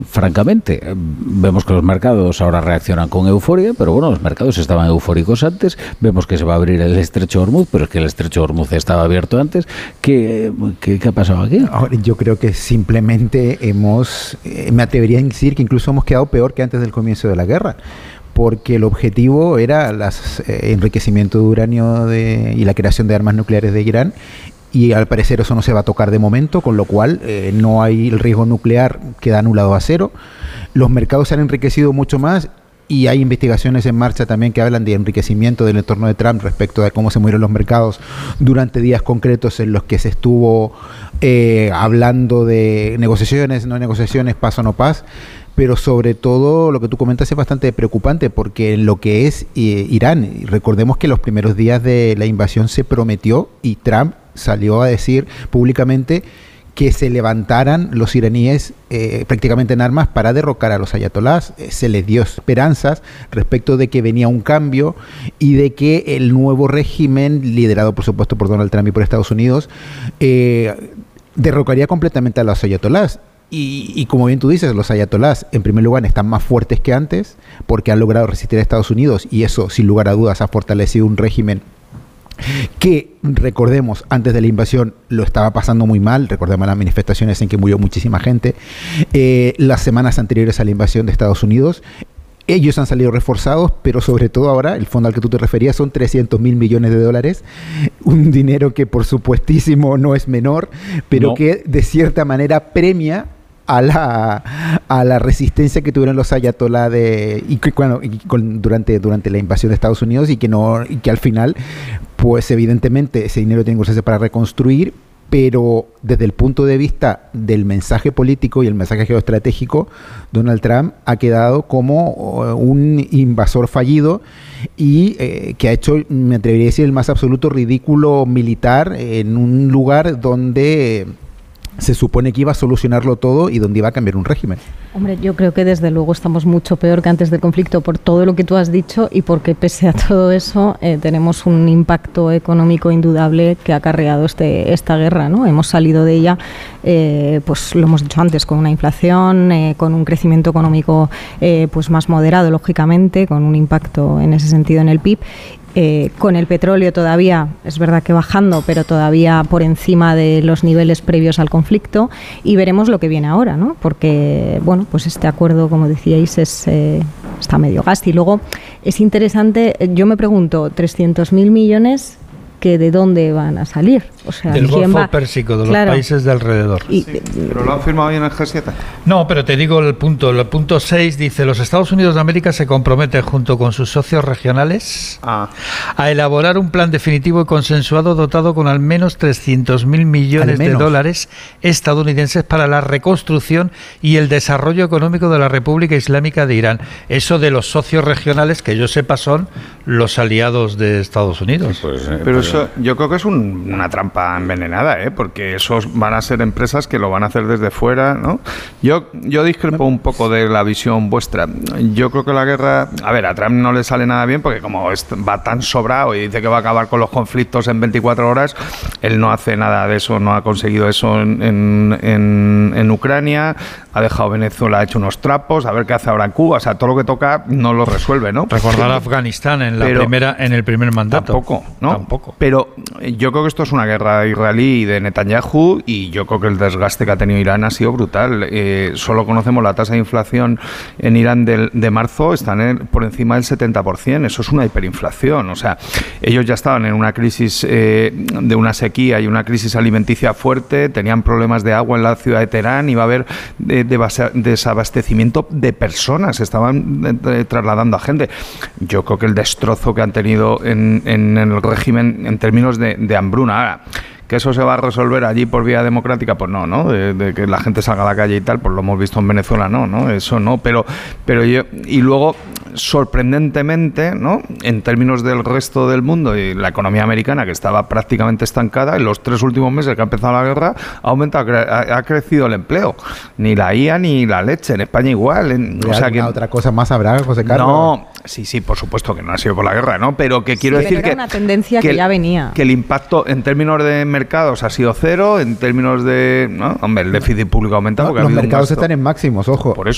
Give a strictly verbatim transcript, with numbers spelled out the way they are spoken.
Francamente, vemos que los mercados ahora reaccionan con euforia, pero bueno, los mercados estaban eufóricos antes, vemos que se va a abrir el estrecho de Hormuz, pero es que el estrecho de Hormuz estaba abierto antes. ¿Qué, qué, qué ha pasado aquí? Ahora, yo creo que simplemente hemos, eh, me atrevería a decir que incluso hemos quedado peor que antes del comienzo de la guerra, porque el objetivo era el eh, enriquecimiento de uranio de, y la creación de armas nucleares de Irán. Y al parecer eso no se va a tocar de momento, con lo cual eh, no hay el riesgo nuclear, queda anulado a cero. Los mercados se han enriquecido mucho más y hay investigaciones en marcha también que hablan de enriquecimiento del entorno de Trump respecto de cómo se mueven los mercados durante días concretos en los que se estuvo eh, hablando de negociaciones, no negociaciones, paz o no paz. Pero sobre todo lo que tú comentas es bastante preocupante porque en lo que es eh, Irán, recordemos que los primeros días de la invasión se prometió y Trump salió a decir públicamente que se levantaran los iraníes eh, prácticamente en armas para derrocar a los ayatolás. Eh, se les dio esperanzas respecto de que venía un cambio y de que el nuevo régimen, liderado por supuesto por Donald Trump y por Estados Unidos, eh, derrocaría completamente a los ayatolás. Y, y como bien tú dices, los ayatolás en primer lugar están más fuertes que antes porque han logrado resistir a Estados Unidos y eso sin lugar a dudas ha fortalecido un régimen que, recordemos, antes de la invasión lo estaba pasando muy mal. Recordemos las manifestaciones en que murió muchísima gente, eh, las semanas anteriores a la invasión de Estados Unidos. Ellos han salido reforzados, pero sobre todo ahora, el fondo al que tú te referías son trescientos mil millones de dólares, un dinero que por supuestísimo no es menor, pero no. que de cierta manera premia a la, a la resistencia que tuvieron los ayatolá de, y que, bueno, y con, durante, durante la invasión de Estados Unidos y que, no, y que al final, pues evidentemente ese dinero tiene que usarse para reconstruir, pero desde el punto de vista del mensaje político y el mensaje geoestratégico, Donald Trump ha quedado como un invasor fallido y eh, que ha hecho, me atrevería a decir, el más absoluto ridículo militar en un lugar donde se supone que iba a solucionarlo todo y donde iba a cambiar un régimen. Hombre, yo creo que desde luego estamos mucho peor que antes del conflicto por todo lo que tú has dicho y porque pese a todo eso eh, tenemos un impacto económico indudable que ha acarreado este, esta guerra, ¿no? Hemos salido de ella, eh, pues lo hemos dicho antes, con una inflación, eh, con un crecimiento económico eh, pues más moderado, lógicamente, con un impacto en ese sentido en el P I B. Eh, con el petróleo todavía, es verdad que bajando, pero todavía por encima de los niveles previos al conflicto, y veremos lo que viene ahora, ¿no? Porque, bueno, pues este acuerdo, como decíais, es, eh, está medio gas. Y luego es interesante, yo me pregunto, trescientos mil millones, que ¿de dónde van a salir? O sea, del ¿quién Golfo va? Pérsico, de claro. los países de alrededor. Y, sí, ¿pero lo han firmado hoy en el G siete? No, pero te digo el punto. El punto seis dice: los Estados Unidos de América se comprometen junto con sus socios regionales ah. a elaborar un plan definitivo y consensuado dotado con al menos trescientos mil millones de dólares estadounidenses para la reconstrucción y el desarrollo económico de la República Islámica de Irán. Eso de los socios regionales, que yo sepa, son los aliados de Estados Unidos. Pues, eh, pero eso, yo creo que es un, una trampa envenenada, ¿eh? Porque esos van a ser empresas que lo van a hacer desde fuera, ¿no? Yo, yo discrepo un poco de la visión vuestra. Yo creo que la guerra, a ver, a Trump no le sale nada bien porque como va tan sobrado y dice que va a acabar con los conflictos en veinticuatro horas, él no hace nada de eso, no ha conseguido eso en, en, en, en Ucrania, ha dejado Venezuela, ha hecho unos trapos, a ver qué hace ahora en Cuba, o sea, todo lo que toca no lo resuelve, ¿no? Recordar a Afganistán en la pero, primera, en el primer mandato. Tampoco, ¿no? Tampoco. Pero yo creo que esto es una guerra israelí y de Netanyahu y yo creo que el desgaste que ha tenido Irán ha sido brutal. Eh, solo conocemos la tasa de inflación en Irán de, de marzo, están en, por encima del setenta por ciento. Eso es una hiperinflación. O sea, ellos ya estaban en una crisis eh, de una sequía y una crisis alimenticia fuerte, tenían problemas de agua en la ciudad de Teherán, iba a haber de, de base, desabastecimiento de personas, estaban de, de, trasladando a gente. Yo creo que el destrozo que han tenido en, en el régimen en términos de, de hambruna. Ahora, ¿que eso se va a resolver allí por vía democrática? Pues no, ¿no? De, de que la gente salga a la calle y tal, pues lo hemos visto en Venezuela, no, ¿no? Eso no, pero, pero yo, y luego, sorprendentemente, ¿no? En términos del resto del mundo y la economía americana, que estaba prácticamente estancada, en los tres últimos meses que ha empezado la guerra, ha aumentado, ha, ha crecido el empleo. Ni la I A ni la leche, en España igual. En, o sea que otra cosa más habrá, José Carlos. No, sí, sí, por supuesto que no ha sido por la guerra, ¿no? Pero que quiero sí, decir pero era que... una tendencia que, que ya venía. Que el impacto en términos de mercados ha sido cero, en términos de... ¿no? Hombre, el déficit público ha aumentado. No, los mercados están en máximos, ojo. Por eso.